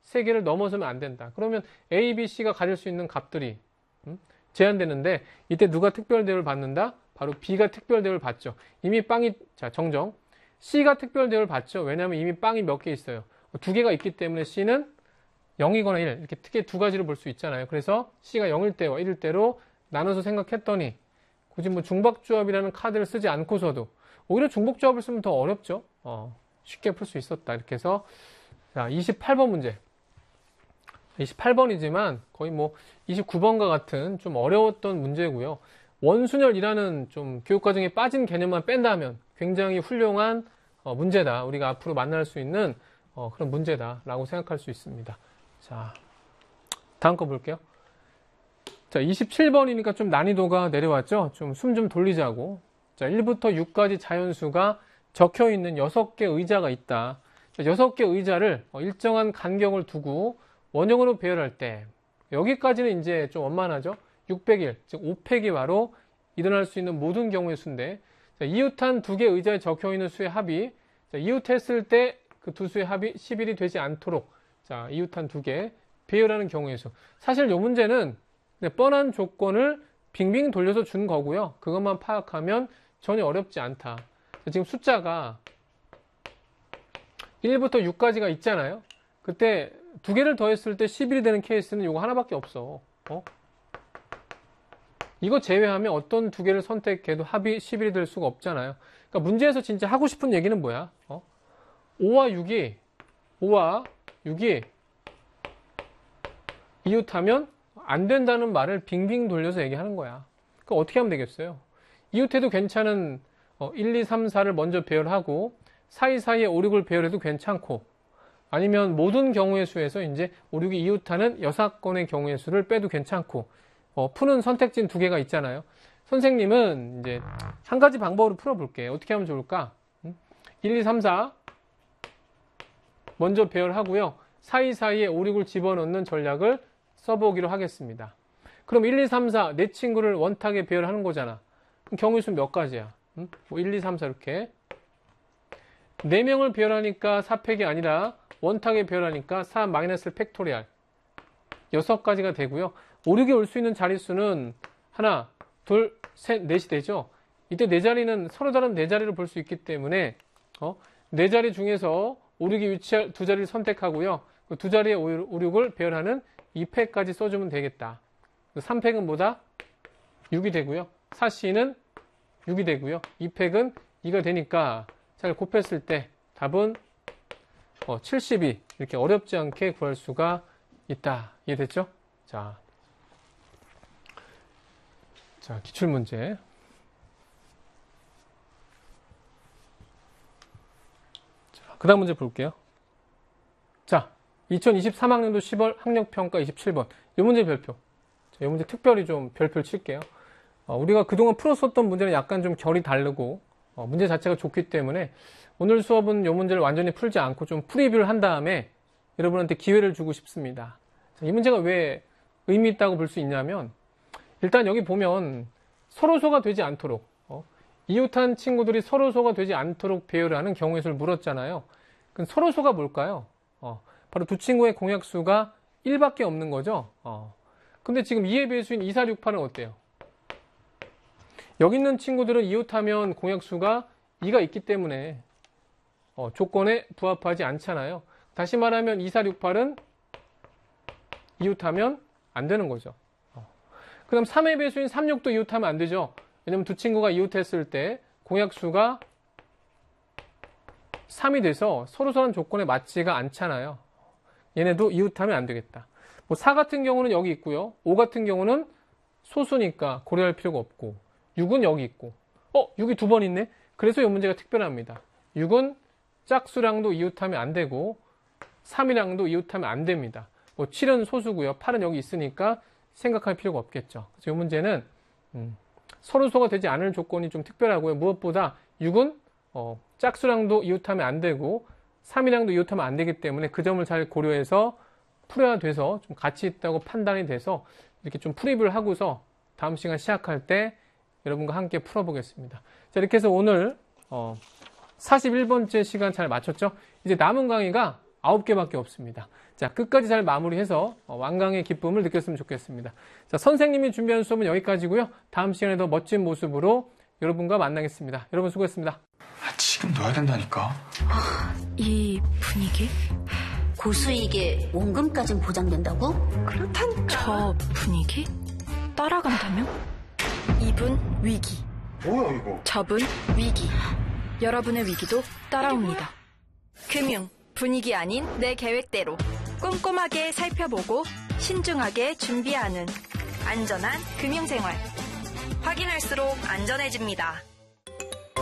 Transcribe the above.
3개를 넘어서면 안 된다. 그러면 A, B, C가 가질 수 있는 값들이 제한되는데 이때 누가 특별 대우를 받는다? 바로 B가 특별 대우를 받죠. 이미 빵이, 자, 정정. C가 특별 대우를 받죠. 왜냐하면 이미 빵이 몇 개 있어요. 2개가 있기 때문에 C는 0이거나 1, 이렇게 크게 두 가지로 볼 수 있잖아요. 그래서 C가 0일 때와 1일 때로 나눠서 생각했더니 굳이 뭐 중박조합이라는 카드를 쓰지 않고서도 오히려 중복조합을 쓰면 더 어렵죠. 쉽게 풀 수 있었다. 이렇게 해서 자, 28번 문제. 28번이지만 거의 뭐 29번과 같은 좀 어려웠던 문제고요. 원순열이라는 좀 교육과정에 빠진 개념만 뺀다 하면 굉장히 훌륭한 문제다. 우리가 앞으로 만날 수 있는 그런 문제다라고 생각할 수 있습니다. 자, 다음 거 볼게요. 자, 27번이니까 좀 난이도가 내려왔죠? 좀 숨 좀 돌리자고. 자, 1부터 6까지 자연수가 적혀 있는 6개 의자가 있다. 자, 6개 의자를 일정한 간격을 두고 원형으로 배열할 때 여기까지는 이제 좀 원만하죠? 600일, 즉 5폐기화로 일어날 수 있는 모든 경우의 수인데 자, 이웃한 2개 의자에 적혀 있는 수의 합이 자, 이웃했을 때 그 두 수의 합이 10일이 되지 않도록 자, 이웃한 2개 배열하는 경우의 수. 사실 이 문제는 뻔한 조건을 빙빙 돌려서 준 거고요. 그것만 파악하면 전혀 어렵지 않다. 자, 지금 숫자가 1부터 6까지가 있잖아요. 그때 2개를 더했을 때 10일이 되는 케이스는 이거 하나밖에 없어. 이거 제외하면 어떤 2개를 선택해도 합이 10일이 될 수가 없잖아요. 그러니까 문제에서 진짜 하고 싶은 얘기는 뭐야? 5와 6이 이웃하면 안 된다는 말을 빙빙 돌려서 얘기하는 거야. 그럼 어떻게 하면 되겠어요? 이웃해도 괜찮은 1, 2, 3, 4를 먼저 배열하고 사이사이에 5, 6을 배열해도 괜찮고 아니면 모든 경우의 수에서 이제 5, 6이 이웃하는 6건의 경우의 수를 빼도 괜찮고 푸는 선택지는 2개가 있잖아요. 선생님은 이제 한 가지 방법으로 풀어볼게요. 어떻게 하면 좋을까? 1, 2, 3, 4 먼저 배열하고요. 사이사이에 5, 6을 집어넣는 전략을 써보기로 하겠습니다. 그럼 1, 2, 3, 4 내 친구를 원탁에 배열하는 거잖아. 그럼 경우의 수는 몇 가지야? 뭐 1, 2, 3, 4 이렇게 4명을 배열하니까 4팩이 아니라 원탁에 배열하니까 4-1 팩토리알 6가지가 되고요. 5, 6에 올 수 있는 자릿수는 하나, 둘, 셋, 넷이 되죠. 이때 네 자리는 서로 다른 네 자리를 볼 수 있기 때문에 네 자리 중에서 5, 6이 위치할 2자리를 선택하고요. 그 2자리에 5, 6을 배열하는 2팩까지 써주면 되겠다. 3팩은 뭐다? 6이 되고요. 4C는 6이 되고요. 2팩은 2가 되니까 잘 곱했을 때 답은 72 이렇게 어렵지 않게 구할 수가 있다. 이해됐죠? 자, 기출문제. 그 다음 문제 볼게요. 자, 2023학년도 10월 학력평가 27번. 이 문제 별표. 자, 이 문제 특별히 좀 별표를 칠게요. 우리가 그동안 풀었었던 문제는 약간 좀 결이 다르고, 문제 자체가 좋기 때문에 오늘 수업은 이 문제를 완전히 풀지 않고 좀 프리뷰를 한 다음에 여러분한테 기회를 주고 싶습니다. 자, 이 문제가 왜 의미 있다고 볼 수 있냐면, 일단 여기 보면 서로소가 되지 않도록, 이웃한 친구들이 서로소가 되지 않도록 배열하는 경우의 수를 물었잖아요. 그럼 서로소가 뭘까요? 바로 두 친구의 공약수가 1밖에 없는 거죠. 근데 지금 2의 배수인 2, 4, 6, 8은 어때요? 여기 있는 친구들은 이웃하면 공약수가 2가 있기 때문에 조건에 부합하지 않잖아요. 다시 말하면 2, 4, 6, 8은 이웃하면 안 되는 거죠. 그 다음 3의 배수인 3, 6도 이웃하면 안 되죠. 왜냐면 두 친구가 이웃했을 때 공약수가 3이 돼서 서로서는 조건에 맞지가 않잖아요. 얘네도 이웃하면 안 되겠다. 뭐 4 같은 경우는 여기 있고요. 5 같은 경우는 소수니까 고려할 필요가 없고 6은 여기 있고 6이 2번 있네? 그래서 이 문제가 특별합니다. 6은 짝수랑도 이웃하면 안 되고 3이랑도 이웃하면 안 됩니다. 뭐 7은 소수고요. 8은 여기 있으니까 생각할 필요가 없겠죠. 그래서 이 문제는 서로소가 되지 않을 조건이 좀 특별하고요. 무엇보다 6은 짝수랑도 이웃하면 안 되고 3이랑도 이웃하면 안 되기 때문에 그 점을 잘 고려해서 풀어야 돼서 좀 가치 있다고 판단이 돼서 이렇게 좀 프리뷰를 하고서 다음 시간 시작할 때 여러분과 함께 풀어보겠습니다. 자, 이렇게 해서 오늘 41번째 시간 잘 마쳤죠? 이제 남은 강의가 9개밖에 없습니다. 자, 끝까지 잘 마무리해서 완강의 기쁨을 느꼈으면 좋겠습니다. 자, 선생님이 준비한 수업은 여기까지고요. 다음 시간에 더 멋진 모습으로 여러분과 만나겠습니다. 여러분 수고했습니다. 지금 넣어야 된다니까. 이 분위기? 고수익에 원금까진 보장된다고? 그렇다니까. 저 분위기? 따라간다면? 이분 위기. 뭐야 이거? 저분 위기. 여러분의 위기도 따라옵니다. 금융, 분위기 아닌 내 계획대로 꼼꼼하게 살펴보고 신중하게 준비하는 안전한 금융생활. 확인할수록 안전해집니다.